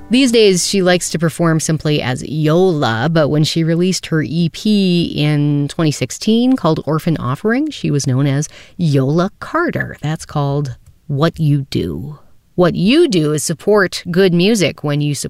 These days, she likes to perform simply as Yola, but when she released her EP in 2016 called Orphan Offering, she was known as Yola Carter. That's called What You Do. What you do is support good music when you support